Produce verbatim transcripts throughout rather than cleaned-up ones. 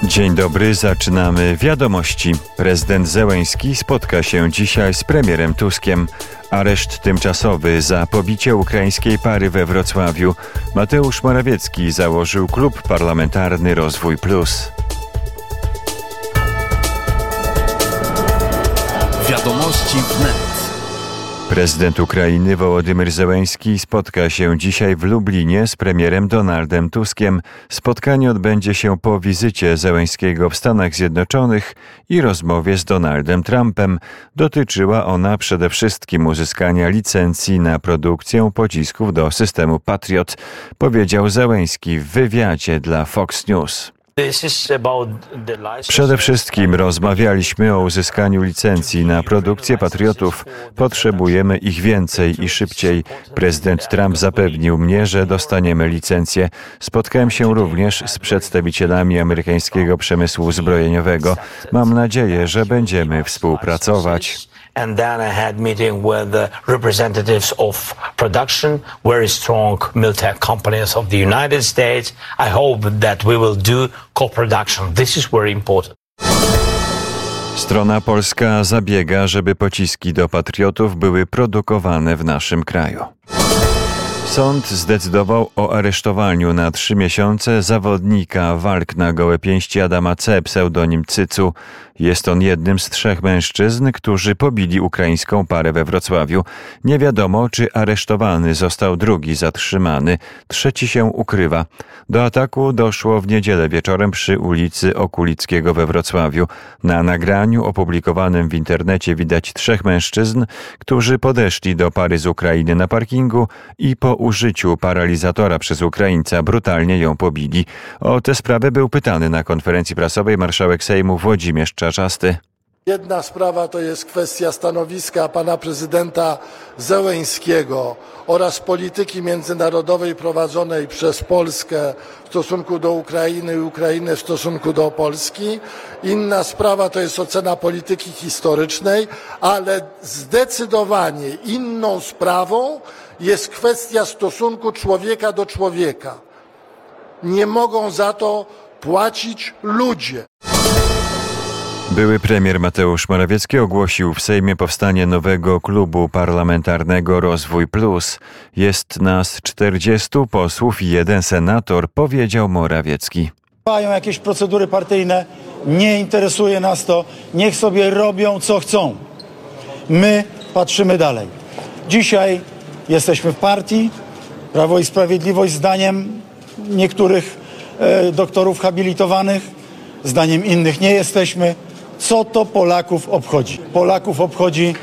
Dzień dobry, zaczynamy wiadomości. Prezydent Zełenski spotka się dzisiaj z premierem Tuskiem. Areszt tymczasowy za pobicie ukraińskiej pary we Wrocławiu. Mateusz Morawiecki założył klub parlamentarny Rozwój Plus. Wiadomości wnet. Prezydent Ukrainy Wołodymyr Zełenski spotka się dzisiaj w Lublinie z premierem Donaldem Tuskiem. Spotkanie odbędzie się po wizycie Zełenskiego w Stanach Zjednoczonych i rozmowie z Donaldem Trumpem. Dotyczyła ona przede wszystkim uzyskania licencji na produkcję pocisków do systemu Patriot, powiedział Zełenski w wywiadzie dla Fox News. Przede wszystkim rozmawialiśmy o uzyskaniu licencji na produkcję patriotów. Potrzebujemy ich więcej i szybciej. Prezydent Trump zapewnił mnie, że dostaniemy licencję. Spotkałem się również z przedstawicielami amerykańskiego przemysłu zbrojeniowego. Mam nadzieję, że będziemy współpracować. And then I had meeting with the representatives of production, very strong military companies of the United States. I hope that we will do co-production. This is very important. Strona polska zabiega, żeby pociski do patriotów były produkowane w naszym kraju. Sąd zdecydował o aresztowaniu na trzy miesiące zawodnika walk na gołe pięści Adama C., pseudonim Cycu. Jest on jednym z trzech mężczyzn, którzy pobili ukraińską parę we Wrocławiu. Nie wiadomo, czy aresztowany został drugi zatrzymany. Trzeci się ukrywa. Do ataku doszło w niedzielę wieczorem przy ulicy Okulickiego we Wrocławiu. Na nagraniu opublikowanym w internecie widać trzech mężczyzn, którzy podeszli do pary z Ukrainy na parkingu i po użyciu paralizatora przez Ukraińca brutalnie ją pobili. O tę sprawę był pytany na konferencji prasowej marszałek Sejmu Włodzimierz Czarzasty. Jedna sprawa to jest kwestia stanowiska pana prezydenta Zełenskiego oraz polityki międzynarodowej prowadzonej przez Polskę w stosunku do Ukrainy i Ukrainy w stosunku do Polski. Inna sprawa to jest ocena polityki historycznej, ale zdecydowanie inną sprawą jest kwestia stosunku człowieka do człowieka. Nie mogą za to płacić ludzie. Były premier Mateusz Morawiecki ogłosił w Sejmie powstanie nowego klubu parlamentarnego Rozwój Plus. Jest nas czterdziestu posłów i jeden senator, powiedział Morawiecki. Mają jakieś procedury partyjne, nie interesuje nas to, niech sobie robią co chcą. My patrzymy dalej. Dzisiaj jesteśmy w partii, Prawo i Sprawiedliwość zdaniem niektórych e, doktorów habilitowanych, zdaniem innych nie jesteśmy. Co to Polaków obchodzi? Polaków obchodzi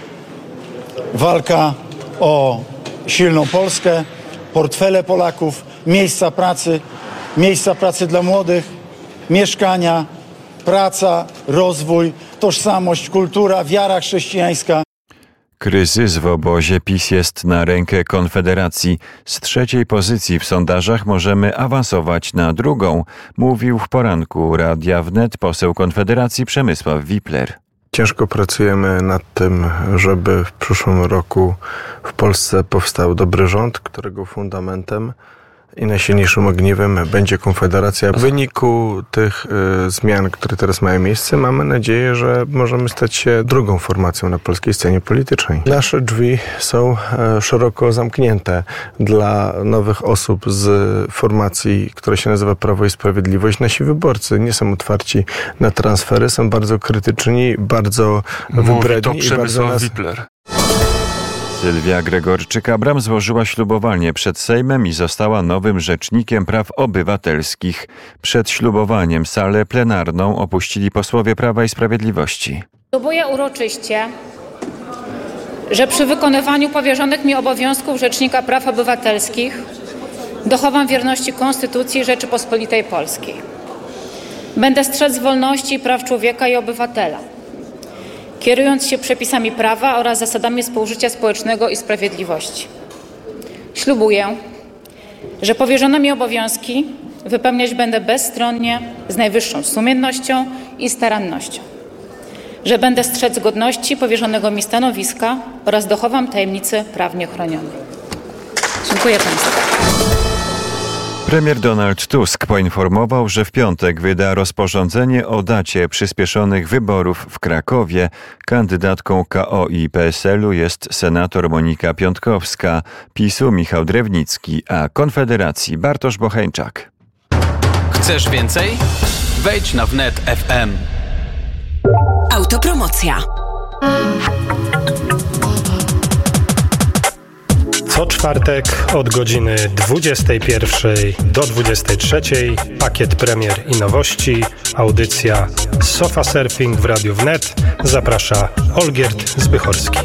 walka o silną Polskę, portfele Polaków, miejsca pracy, miejsca pracy dla młodych, mieszkania, praca, rozwój, tożsamość, kultura, wiara chrześcijańska. Kryzys w obozie PiS jest na rękę Konfederacji. Z trzeciej pozycji w sondażach możemy awansować na drugą, mówił w poranku Radia Wnet poseł Konfederacji Przemysław Wipler. Ciężko pracujemy nad tym, żeby w przyszłym roku w Polsce powstał dobry rząd, którego fundamentem i najsilniejszym ogniwem będzie Konfederacja. W wyniku tych y, zmian, które teraz mają miejsce, mamy nadzieję, że możemy stać się drugą formacją na polskiej scenie politycznej. Nasze drzwi są y, szeroko zamknięte dla nowych osób z formacji, która się nazywa Prawo i Sprawiedliwość. Nasi wyborcy nie są otwarci na transfery, są bardzo krytyczni, bardzo wybredni. Mówi to Przemysław Wipler. Sylwia Gregorczyk-Abram złożyła ślubowanie przed Sejmem i została nowym rzecznikiem praw obywatelskich. Przed ślubowaniem salę plenarną opuścili posłowie Prawa i Sprawiedliwości. Ślubuję uroczyście, że przy wykonywaniu powierzonych mi obowiązków Rzecznika Praw Obywatelskich dochowam wierności Konstytucji Rzeczypospolitej Polskiej. Będę strzec wolności i praw człowieka i obywatela, kierując się przepisami prawa oraz zasadami współżycia społecznego i sprawiedliwości. Ślubuję, że powierzone mi obowiązki wypełniać będę bezstronnie, z najwyższą sumiennością i starannością, że będę strzec godności powierzonego mi stanowiska oraz dochowam tajemnicy prawnie chronionej. Dziękuję Państwu. Premier Donald Tusk poinformował, że w piątek wyda rozporządzenie o dacie przyspieszonych wyborów w Krakowie. Kandydatką K O i P S L u jest senator Monika Piątkowska, PiS-u Michał Drewnicki, a Konfederacji Bartosz Bocheńczak. Chcesz więcej? Wejdź na wnet kropka f m. Autopromocja. Co czwartek od godziny dwudziestej pierwszej do dwudziestej trzeciej pakiet premier i nowości, audycja Sofa Surfing w Radiu Wnet. Zaprasza Olgierd Zbychorski.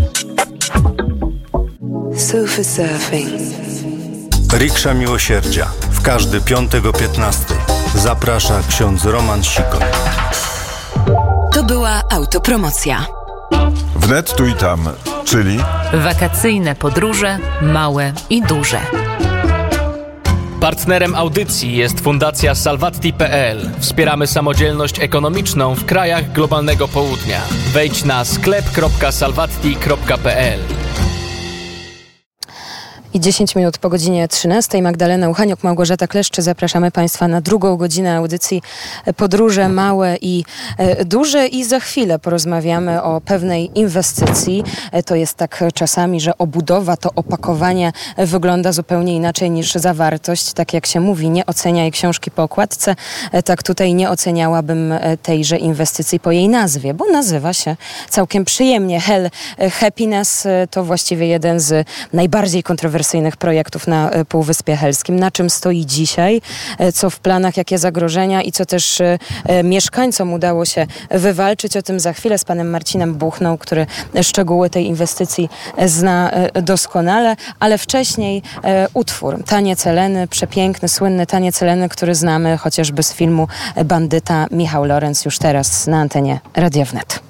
Sofa Surfing. Riksza Miłosierdzia. W każdy piątek o piętnastej. Zaprasza ksiądz Roman Sikon. To była autopromocja. Wnet tu i tam, czyli wakacyjne podróże, małe i duże. Partnerem audycji jest Fundacja Salvatti kropka p l. Wspieramy samodzielność ekonomiczną w krajach globalnego południa. Wejdź na sklep kropka salvatti kropka p l. I dziesięć minut po godzinie trzynastej. Magdalena Uchaniuk, Małgorzata Kleszczy. Zapraszamy Państwa na drugą godzinę audycji Podróże małe i e, duże. I za chwilę porozmawiamy o pewnej inwestycji. E, to jest tak czasami, że obudowa, to opakowanie wygląda zupełnie inaczej niż zawartość. Tak jak się mówi, nie oceniaj książki po okładce. E, tak tutaj nie oceniałabym tejże inwestycji po jej nazwie, bo nazywa się całkiem przyjemnie. Hell Happiness to właściwie jeden z najbardziej kontrowersyjnych projektów na Półwyspie Helskim. Na czym stoi dzisiaj, co w planach, jakie zagrożenia i co też mieszkańcom udało się wywalczyć. O tym za chwilę z panem Marcinem Buchną, który szczegóły tej inwestycji zna doskonale, ale wcześniej utwór Taniec Eleny, przepiękny, słynny Taniec Eleny, który znamy chociażby z filmu Bandyta. Michał Lorenz już teraz na antenie Radia Wnet.